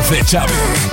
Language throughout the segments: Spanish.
de Chave.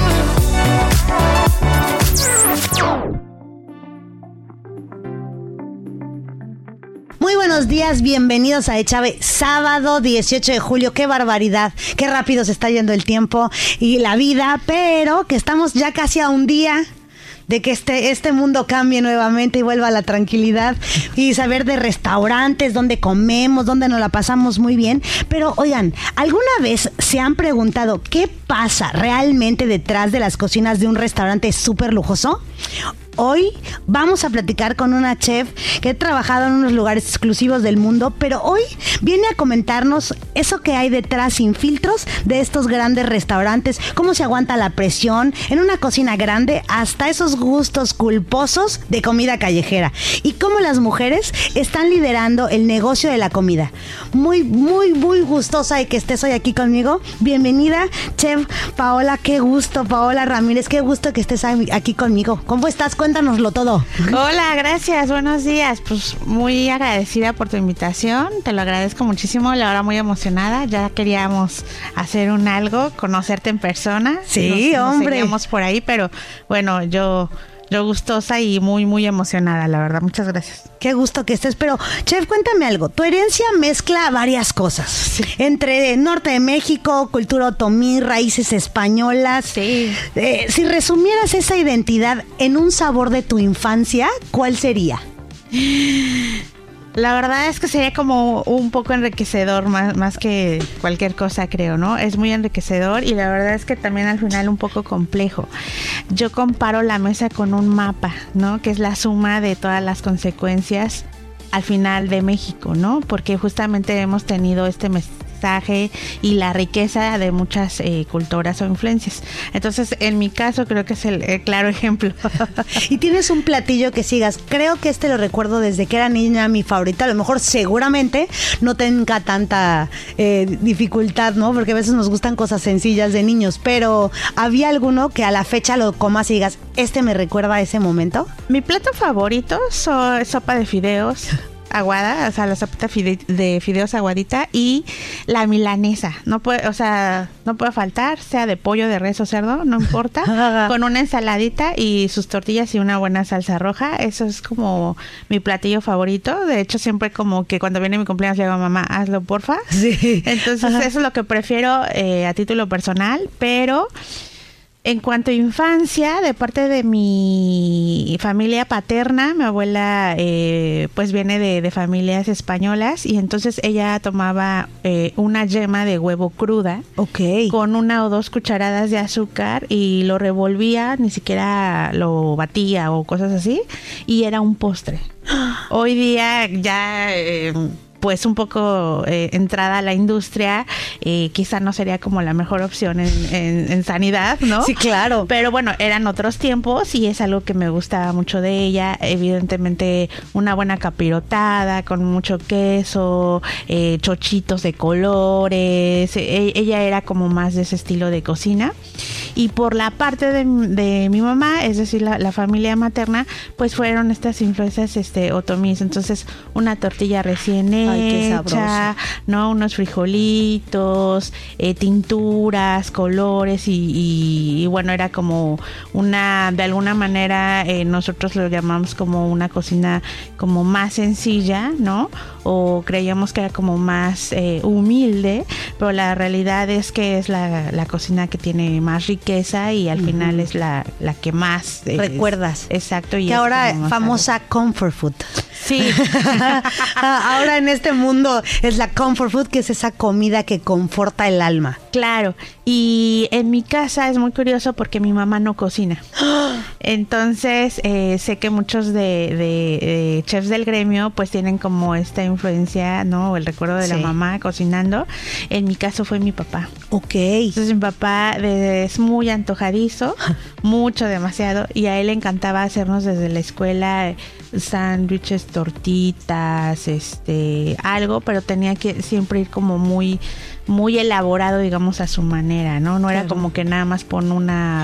Muy buenos días, bienvenidos a Echave, sábado 18 de julio, qué barbaridad, qué rápido se está yendo el tiempo y la vida, pero que estamos ya casi a un día de que este mundo cambie nuevamente y vuelva a la tranquilidad y saber de restaurantes, dónde comemos, dónde nos la pasamos muy bien. Pero oigan, ¿alguna vez se han preguntado qué pasa realmente detrás de las cocinas de un restaurante súper lujoso? Hoy vamos a platicar con una chef que ha trabajado en unos lugares exclusivos del mundo, pero hoy viene a comentarnos eso que hay detrás sin filtros de estos grandes restaurantes, cómo se aguanta la presión en una cocina grande hasta esos gustos culposos de comida callejera y cómo las mujeres están liderando el negocio de la comida. Muy gustosa de que estés hoy aquí conmigo. Bienvenida, chef Paola, qué gusto, Paola Ramírez, qué gusto que estés aquí conmigo. ¿Cómo estás? Cuéntanoslo todo. Hola, gracias, buenos días. Pues muy agradecida por tu invitación, te lo agradezco muchísimo, la verdad muy emocionada. Ya queríamos hacer algo, conocerte en persona. Sí, nos hombre. seguíamos por ahí, pero bueno, yo gustosa y muy emocionada, la verdad. Muchas gracias. Qué gusto que estés, pero chef, cuéntame algo. Tu herencia mezcla varias cosas. Sí. Entre norte de México, cultura otomí, raíces españolas. Sí. Si resumieras esa identidad en un sabor de tu infancia, ¿cuál sería? La verdad es que sería como un poco enriquecedor, más que cualquier cosa, creo, ¿no? Es muy enriquecedor y la verdad es que también al final un poco complejo. Yo comparo la mesa con un mapa, ¿no? Que es la suma de todas las consecuencias al final de México, ¿no? Porque justamente hemos tenido este mensaje y la riqueza de muchas culturas o influencias. Entonces, en mi caso, creo que es el claro ejemplo. Y tienes un platillo que sigas. Creo que lo recuerdo desde que era niña, mi favorita. A lo mejor seguramente no tenga tanta dificultad, ¿no? Porque a veces nos gustan cosas sencillas de niños, pero ¿había alguno que a la fecha lo comas y digas, me recuerda a ese momento? Mi plato favorito es sopa de fideos aguada, o sea, la sopita de fideos aguadita y la milanesa. No puede faltar, sea de pollo, de res o cerdo, no importa, con una ensaladita y sus tortillas y una buena salsa roja. Eso es como mi platillo favorito. De hecho, siempre como que cuando viene mi cumpleaños le digo a mamá, hazlo porfa. Sí. Entonces, eso es lo que prefiero a título personal, pero en cuanto a infancia, de parte de mi familia paterna, mi abuela pues viene de familias españolas y entonces ella tomaba una yema de huevo cruda, okay, con 1 o 2 cucharadas de azúcar y lo revolvía, ni siquiera lo batía o cosas así, y era un postre. Hoy día ya pues un poco entrada a la industria, quizá no sería como la mejor opción en sanidad, ¿no? Sí, claro. Pero bueno, eran otros tiempos y es algo que me gustaba mucho de ella. Evidentemente, una buena capirotada con mucho queso, chochitos de colores. Ella era como más de ese estilo de cocina. Y por la parte de mi mamá, es decir, la familia materna, pues fueron estas influencias otomíes. Entonces, una tortilla recién hecha, ¿no? Unos frijolitos, tinturas, colores y bueno, era como de alguna manera nosotros lo llamamos como una cocina como más sencilla, ¿no? O creíamos que era como más humilde, pero la realidad es que es la cocina que tiene más riqueza y al final es la que más recuerdas. Exacto. Y que ahora famosa comfort food. Sí. Ahora en este mundo es la comfort food, que es esa comida que conforta el alma. Claro. Y en mi casa es muy curioso porque mi mamá no cocina. Entonces, sé que muchos de chefs del gremio pues tienen como esta influencia, ¿no? El recuerdo de la mamá cocinando. En mi caso fue mi papá. Ok. Entonces mi papá es muy antojadizo, mucho, demasiado. Y a él le encantaba hacernos desde la escuela sándwiches, tortitas, algo, pero tenía que siempre ir como muy elaborado, digamos, a su manera, ¿no? No era como que nada más pon una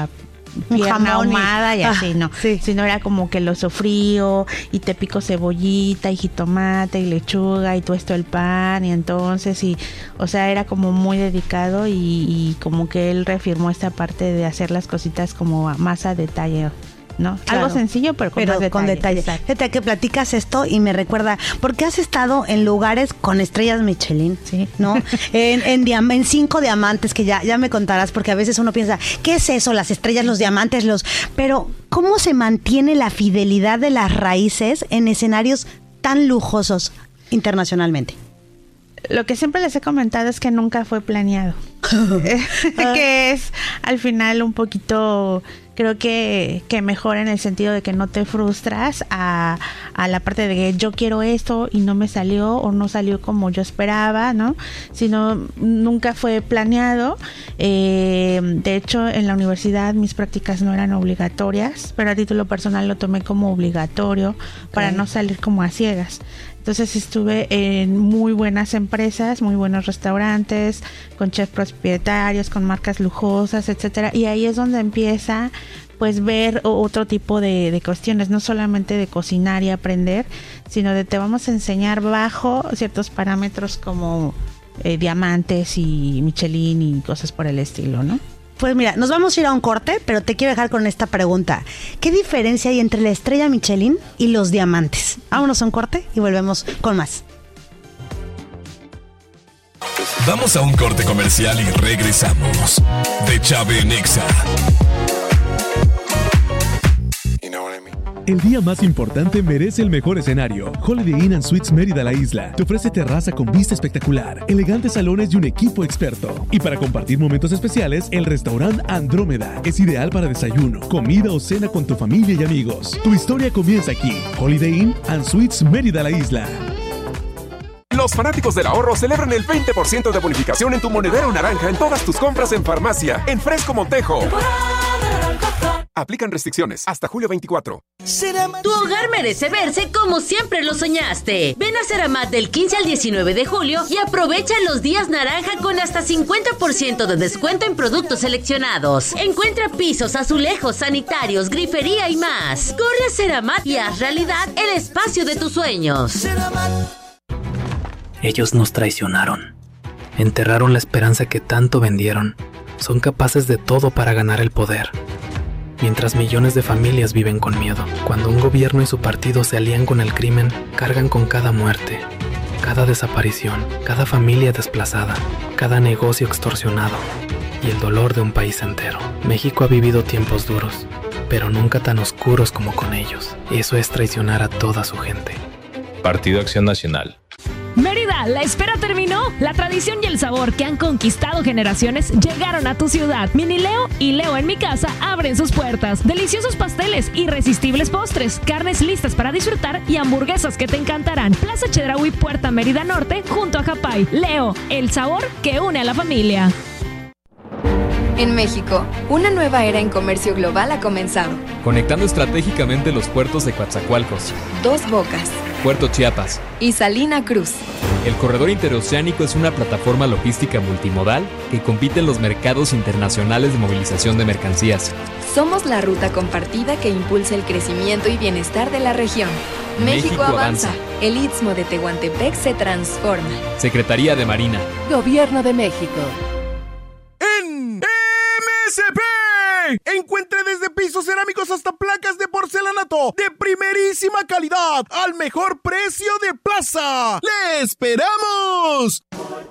pierna ahumada y así, no. Sí. Sino era como que lo sofrío y te pico cebollita y jitomate y lechuga y tuesto el pan y entonces o sea, era como muy dedicado y como que él reafirmó esta parte de hacer las cositas como más a detalle, ¿no? Claro. Algo sencillo, pero con detalle. Fíjate que platicas esto y me recuerda, porque has estado en lugares con estrellas Michelin, sí, ¿no? en 5 diamantes, que ya me contarás, porque a veces uno piensa, ¿qué es eso? Las estrellas, los diamantes, pero ¿cómo se mantiene la fidelidad de las raíces en escenarios tan lujosos internacionalmente? Lo que siempre les he comentado es que nunca fue planeado. Que es al final un poquito, creo que mejor en el sentido de que no te frustras a la parte de que yo quiero esto y no me salió o no salió como yo esperaba, ¿no? Sino nunca fue planeado. De hecho, en la universidad mis prácticas no eran obligatorias, pero a título personal lo tomé como obligatorio para no salir como a ciegas. Entonces estuve en muy buenas empresas, muy buenos restaurantes, con chefs propietarios, con marcas lujosas, etcétera. Y ahí es donde empieza, pues, ver otro tipo de cuestiones, no solamente de cocinar y aprender, sino de te vamos a enseñar bajo ciertos parámetros como diamantes y Michelin y cosas por el estilo, ¿no? Pues mira, nos vamos a ir a un corte, pero te quiero dejar con esta pregunta. ¿Qué diferencia hay entre la estrella Michelin y los diamantes? Vámonos a un corte y volvemos con más. Vamos a un corte comercial y regresamos. De Chave en Exa. El día más importante merece el mejor escenario. Holiday Inn & Suites Mérida La Isla te ofrece terraza con vista espectacular, elegantes salones y un equipo experto. Y para compartir momentos especiales, el restaurante Andrómeda es ideal para desayuno, comida o cena con tu familia y amigos. Tu historia comienza aquí. Holiday Inn & Suites Mérida La Isla. Los fanáticos del ahorro celebran el 20% de bonificación en tu monedero naranja en todas tus compras en farmacia. En Fresco Montejo. Aplican restricciones hasta julio 24. Tu hogar merece verse como siempre lo soñaste. Ven a Ceramat del 15 al 19 de julio y aprovecha los días naranja con hasta 50% de descuento en productos seleccionados. Encuentra pisos, azulejos, sanitarios, grifería y más. Corre a Ceramat y haz realidad el espacio de tus sueños. Ellos nos traicionaron. Enterraron la esperanza que tanto vendieron. Son capaces de todo para ganar el poder. Mientras millones de familias viven con miedo. Cuando un gobierno y su partido se alían con el crimen, cargan con cada muerte, cada desaparición, cada familia desplazada, cada negocio extorsionado y el dolor de un país entero. México ha vivido tiempos duros, pero nunca tan oscuros como con ellos. Eso es traicionar a toda su gente. Partido Acción Nacional. Mérida, la espera terminó. La tradición y el sabor que han conquistado generaciones llegaron a tu ciudad. Mini Leo y Leo en mi casa abren sus puertas. Deliciosos pasteles, irresistibles postres, carnes listas para disfrutar y hamburguesas que te encantarán. Plaza Chedraui, Puerta Mérida Norte, junto a Japay. Leo, el sabor que une a la familia. En México, una nueva era en comercio global ha comenzado. Conectando estratégicamente los puertos de Coatzacoalcos, Dos Bocas, Puerto Chiapas y Salina Cruz. El corredor interoceánico es una plataforma logística multimodal que compite en los mercados internacionales de movilización de mercancías. Somos la ruta compartida que impulsa el crecimiento y bienestar de la región. México avanza. El Istmo de Tehuantepec se transforma. Secretaría de Marina. Gobierno de México. En MSP. Encuentre desde pisos cerámicos hasta placas de porcelanato de primerísima calidad al mejor precio de plaza. ¡Le esperamos!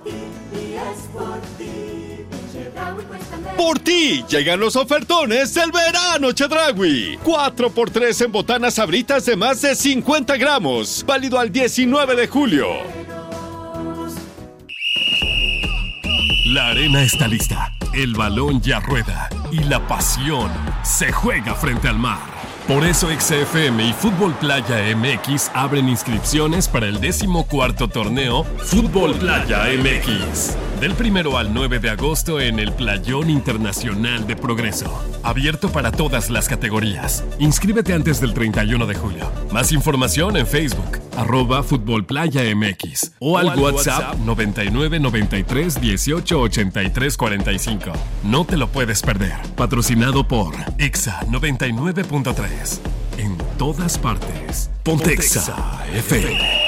Por ti llegan los ofertones del verano Chedraui. 4x3 en botanas Sabritas de más de 50 gramos. Válido al 19 de julio. La arena está lista, el balón ya rueda y la pasión se juega frente al mar. Por eso XFM y Fútbol Playa MX abren inscripciones para el 14º torneo Fútbol Playa MX. Del 1 al 9 de agosto en el Playón Internacional de Progreso. Abierto para todas las categorías. Inscríbete antes del 31 de julio. Más información en Facebook, @FutbolPlayaMX o al WhatsApp 99 93 18 83 45. No te lo puedes perder. Patrocinado por Exa 99.3. En todas partes. Pontexa FM.